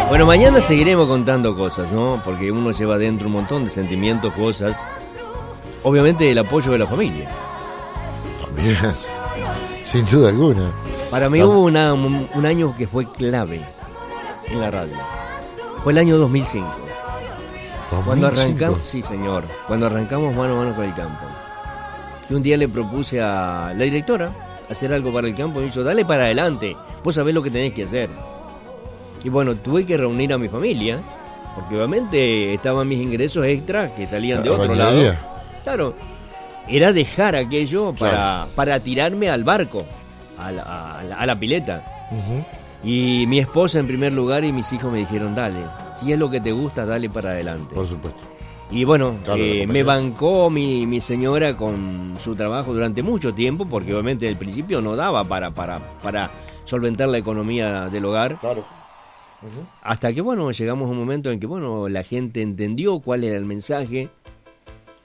Bueno, mañana seguiremos contando cosas, ¿no? Porque uno lleva dentro un montón de sentimientos, cosas. Obviamente el apoyo de la familia. También, sin duda alguna. Para mí hubo un año que fue clave en la radio. Fue el año 2005. Cuando arrancamos, sí señor, cuando arrancamos mano a mano con el campo. Y un día le propuse a la directora hacer algo para el campo y me dijo, dale para adelante, vos sabés lo que tenés que hacer. Y bueno, tuve que reunir a mi familia, porque obviamente estaban mis ingresos extra que salían de otro lado. Claro, era dejar aquello para tirarme al barco, a la pileta. Y mi esposa en primer lugar y mis hijos me dijeron, dale, si es lo que te gusta, dale para adelante. Por supuesto. Y bueno, claro, me bancó mi señora con su trabajo durante mucho tiempo, porque obviamente al principio no daba para solventar la economía del hogar. Claro. Hasta que, bueno, llegamos a un momento en que, bueno, la gente entendió cuál era el mensaje